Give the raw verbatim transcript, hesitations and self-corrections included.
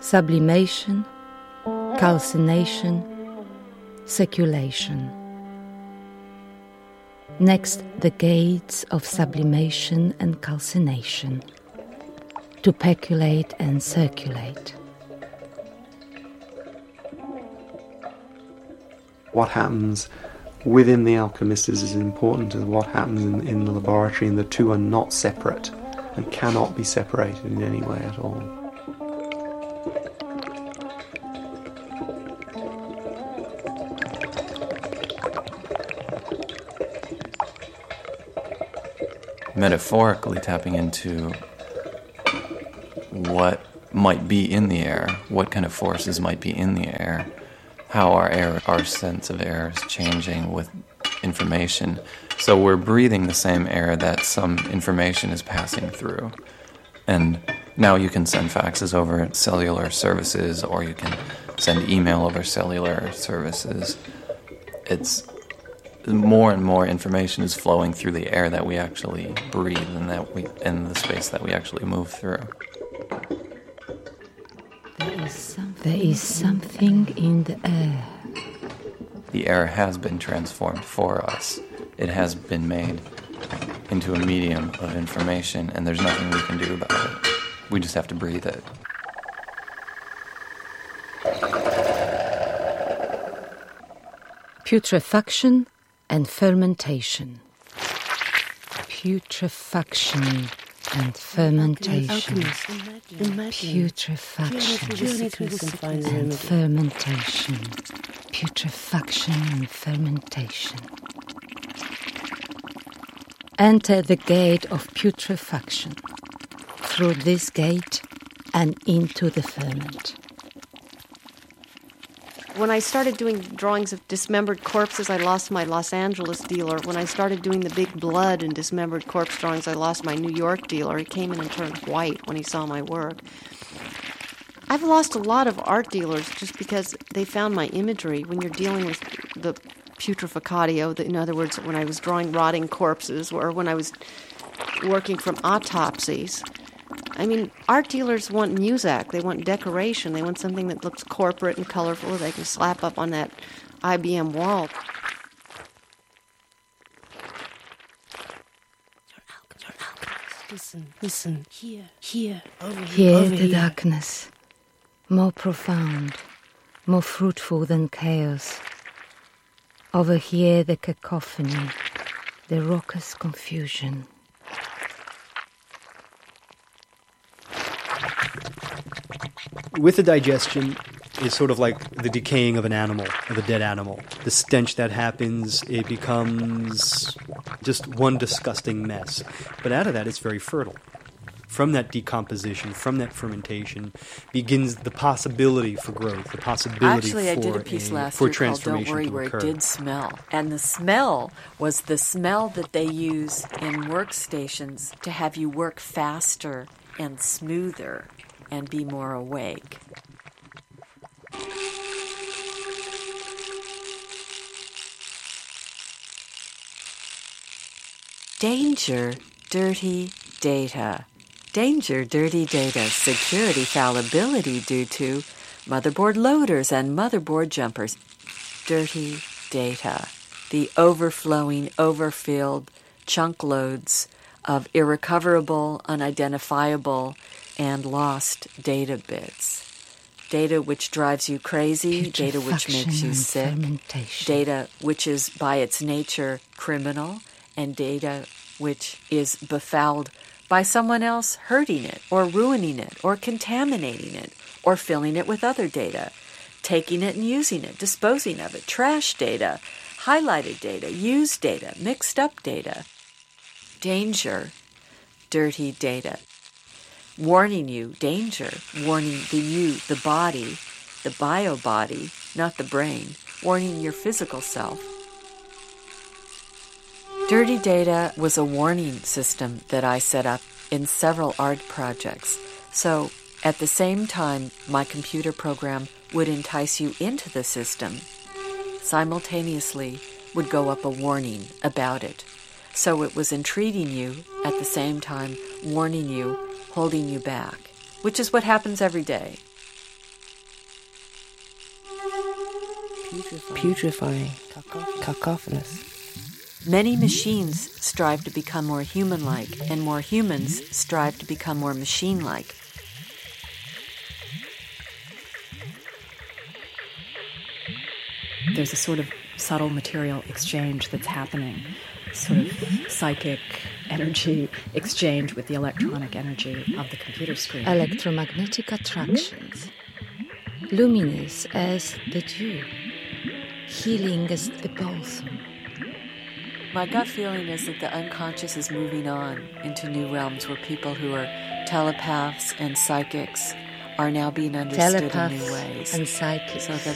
sublimation, calcination, circulation. Next, the gates of sublimation and calcination, to peculate and circulate. What happens within the alchemist is as important as what happens in, in the laboratory, and the two are not separate and cannot be separated in any way at all. Metaphorically tapping into what might be in the air, what kind of forces might be in the air, how our air, our sense of air is changing with information. So we're breathing the same air that some information is passing through. And now you can send faxes over cellular services, or you can send email over cellular services. It's more and more information is flowing through the air that we actually breathe and that we in the space that we actually move through. There is something, there is something in the air. The air has been transformed for us. It has been made into a medium of information, and there's nothing we can do about it. We just have to breathe it. Putrefaction and fermentation. Putrefaction and fermentation. Putrefaction and fermentation. Putrefaction and fermentation. Enter the gate of putrefaction. Through this gate and into the ferment. When I started doing drawings of dismembered corpses, I lost my Los Angeles dealer. When I started doing the big blood and dismembered corpse drawings, I lost my New York dealer. He came in and turned white when he saw my work. I've lost a lot of art dealers just because they found my imagery. When you're dealing with the putreficatio, in other words, when I was drawing rotting corpses, or when I was working from autopsies, I mean, art dealers want muzak, they want decoration, they want something that looks corporate and colorful they can slap up on that I B M wall. Listen, listen, here, here, over here, Here over the here. darkness, more profound, more fruitful than chaos. Over here the cacophony, the raucous confusion. With the digestion, it's sort of like the decaying of an animal, of a dead animal. The stench that happens, it becomes just one disgusting mess. But out of that, it's very fertile. From that decomposition, from that fermentation, begins the possibility for growth, the possibility Actually, for I did a piece a, last for year called transformation Don't Worry, to where occur. it did smell. And the smell was the smell that they use in workstations to have you work faster and smoother and be more awake. Danger, dirty data. Danger, dirty data. Security fallibility due to motherboard loaders and motherboard jumpers. Dirty data. The overflowing, overfilled chunk loads of irrecoverable, unidentifiable, and lost data bits. Data which drives you crazy, data which makes you sick, data which is by its nature criminal, and data which is befouled by someone else hurting it, or ruining it, or contaminating it, or filling it with other data, taking it and using it, disposing of it, trash data, highlighted data, used data, mixed up data. Danger, dirty data. Warning you, danger, warning the you, the body, the bio body, not the brain, warning your physical self. Dirty data was a warning system that I set up in several art projects. So at the same time my computer program would entice you into the system, simultaneously would go up a warning about it. So it was entreating you, at the same time warning you, holding you back, which is what happens every day. putrefying, cacophonous. Many machines strive to become more human-like, and more humans strive to become more machine-like. There's a sort of subtle material exchange that's happening, sort of psychic energy exchange with the electronic energy of the computer screen. Electromagnetic attractions, luminous as the dew, healing as the balsam. My gut feeling is that the unconscious is moving on into new realms where people who are telepaths and psychics are now being understood Telepaths in new ways. and psychics. So that